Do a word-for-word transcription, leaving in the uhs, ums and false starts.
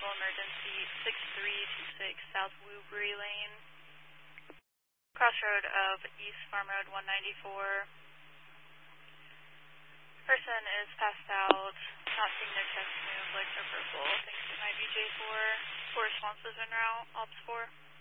medical emergency six three two six South Woodbury Lane, crossroad of East Farm Road one ninety-four. Person is passed out, not seeing their chest move, legs are purple, thanks to my B J four. Four responses en route, Ops four.